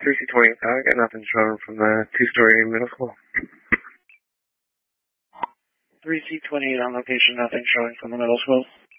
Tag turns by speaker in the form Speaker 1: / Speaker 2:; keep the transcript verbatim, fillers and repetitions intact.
Speaker 1: three C twenty, I got nothing showing from the two-story middle school.
Speaker 2: three C twenty-eight on location, nothing showing from the middle school.